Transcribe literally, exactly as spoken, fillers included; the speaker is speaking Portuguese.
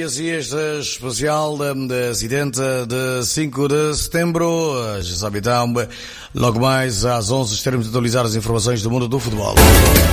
notícias e este especial de acidente de cinco de setembro. Já sabe então, logo mais às onze estaremos a atualizar as informações do mundo do futebol.